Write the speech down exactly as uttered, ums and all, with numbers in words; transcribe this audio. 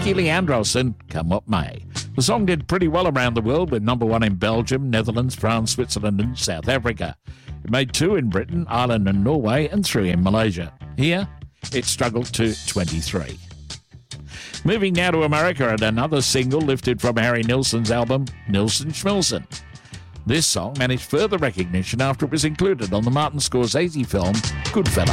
Kiki Leandrosen, Come What May. The song did pretty well around the world, with number one in Belgium, Netherlands, France, Switzerland and South Africa. It made two in Britain, Ireland and Norway, and three in Malaysia. Here, it struggled to twenty-three. Moving now to America, and another single lifted from Harry Nilsson's album, Nilsson Schmilsson. This song managed further recognition after it was included on the Martin Scorsese film, Goodfellas.